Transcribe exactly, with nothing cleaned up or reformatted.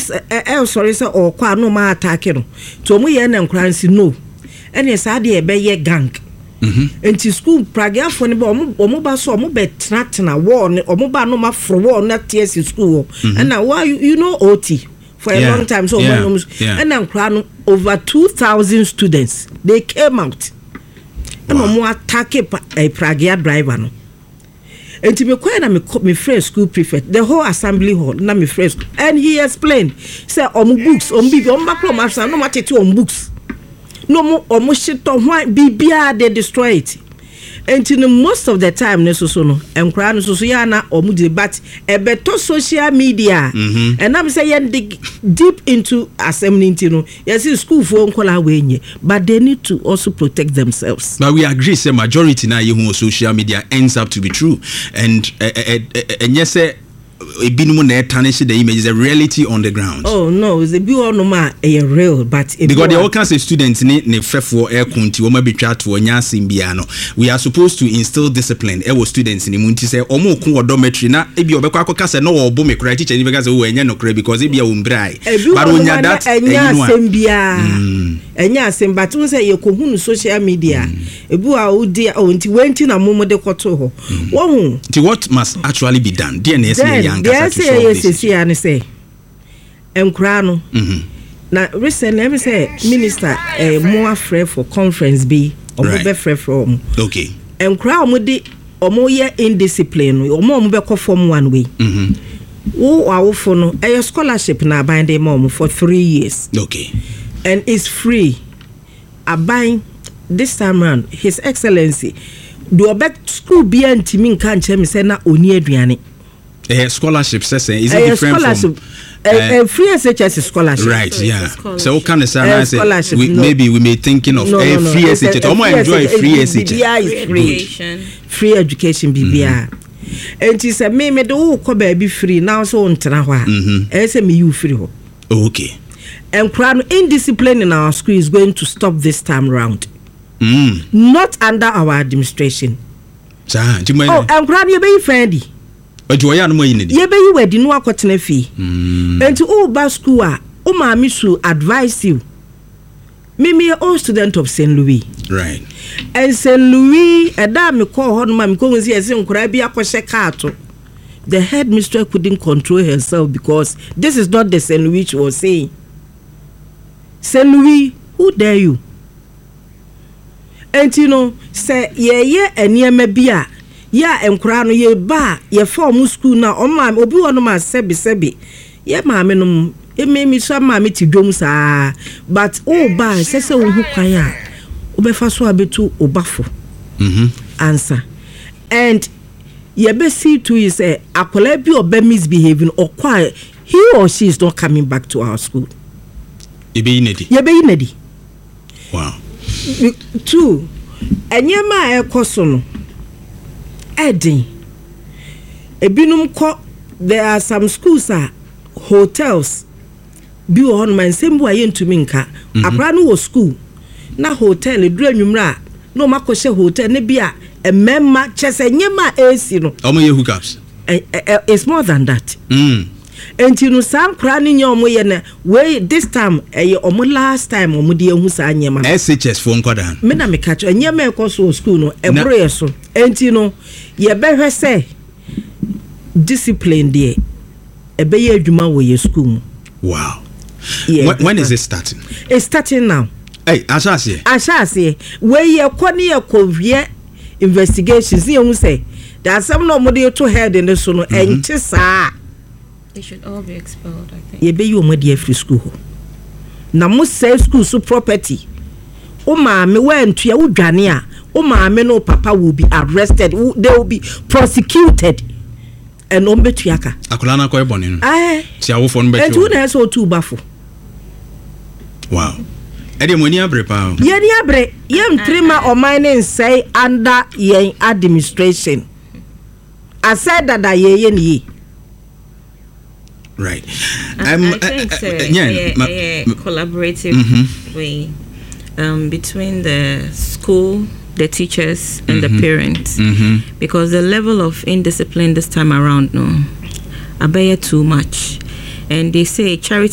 police eh sorry say or kwa no ma attack no to omo ye na nkran si no ene sa de e be ye gang mhm enti school pragiafo ne be omo omo ba so omo be tena war ne omo ba no ma fro war na T S school and now why you, you know O T for a yeah. long time so yeah. yeah. and nkran over two thousand students they came out and wow. omo attack a pragia driver no. And to be quiet, I'm my friend school prefect, the whole assembly hall, not my friend, and he explained, say, on books, on B B, on back from us, no matter to on books, no more, or more shit on why B B R they destroy it. And to the most of the time, Nesosono, and Crown Sociana or Moody, but a better social media, mm-hmm. and I'm saying dig deep into assembly, you know, yes, school for call away, but they need to also protect themselves. But we agree, say majority now, you social media ends up to be true, and uh, uh, uh, and yes, uh, a binum na tarnish the image is a reality on the ground. Oh no, it's a be no ma a real, but because the all kinds of students need ne for air kunti o ma be twa to nya simbia no. We are supposed to instill discipline. E wo students ni munti say omo ku dormitory na e bi obekwa akọka say no wo bo me cry teacher ni be say wo enya no cry because e bi a wo mbrai. But onya that enya simbia. Enya sim but we say ye ko hunu social media. E bu a wo dia o nti wenti na momo de koto ho. Wo hu. Nti what must actually be done? D N S yes, yes, yes, yes, say. Enkrano. Mhm. Na recently let me say minister eh more afraid for conference B or be afraid from. Okay. Enkra omo di omo ye indiscipline, omo omo be ko form one way. Mhm. Wo awofo no eh scholarship na aban dey mom for three years. Okay. And it's free. Aban this time around His Excellency do obek school be antimi nka nche me say na oni aduane. A scholarship says is it different from a uh, free S H S scholarship? Right, so yeah. So what kind of say we, no. maybe we may thinking of no, a no, free no. S H S. Almost enjoy free S H S. B B I is free. Free education B B I. Mm-hmm. And he said, "Me me do ko baby free now so on tena hwa." Mhm. E say me you free ho. Okay. And crime indiscipline in our school is going to stop this time round. Mm. Not under our administration. Sa, oh, and crime you be friendly. But you are no more in it. Ye be you wedi no akotena fi. And to all ba school a o ma mi should advise you. Me me a student of Saint Louis. Right. And Saint Louis eda me call ho no ma me ko nsi ese nkura bi akose kaato. The headmistress couldn't control herself because this is not the Saint Louis she was saying. Saint Louis, who dare you? And you know, say ye ye eniyema bia ya enkura no ye ba ye form school na o ma obi wono ma sebi sebi ye ma me no e me mi so ma me ti dwom saa but o ba se se wo hu kwan a obefa so abetu obafo mhm answer and ye be see to is a akola bi obe misbehaving or kwa he or she is not coming back to our school ye be inedi ye be inedi wow two enyema e koso no Eddie, ebinum ko there are some schools are hotels. Bi on man same way into minka. Akra no wo school. Na hotel e dura nwumra. No makoshe hotel ne bia e memma chese nyema A C no. Omo ye hookups. It's more than that. Mm. And you know some kra ni nyomo ye na we this time eh omo last time omo de ehu sa nyema. S H S for nkwada. Me na me catch nyema e koso school no e bro ye so. And you know ye behwe say discipline there e be ye adwuma wo ye school. Wow. Yeah, when, when is it starting? It's starting now. Hey, Ashasi. Ashasi. Where ye kwani ye kovie investigations ye hu say there's some no model to head in the so no enti saa. They should all be expelled, I think. Ye be you mo dey free school. Na mo say school so property. O ma me we ntua wo dwane a o ma me no papa will be arrested. They will be prosecuted. And on betuaka. Akola na ko e boni no. Eh. Ti awofo no betu. Etu na so tu bafo. Wow. Ede mo ni abre pa. Ye ni abre. Ye mtrima o mine say under ye administration. I said that ye ye ni. Right. Um, I think uh, uh, uh, yeah, a, a, a collaborative mm-hmm. way um, between the school, the teachers, and mm-hmm. the parents, mm-hmm. because the level of indiscipline this time around, no, I bear too much, and they say charity